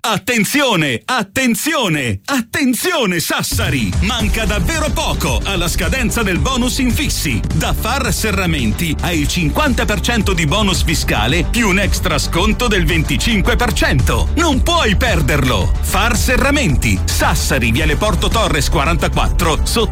Attenzione, attenzione, attenzione Sassari! Manca davvero poco alla scadenza del bonus infissi. Da Far Serramenti hai il 50% di bonus fiscale più un extra sconto del 25%. Non puoi perderlo! Far Serramenti, Sassari, Viale Porto Torres 44, sotto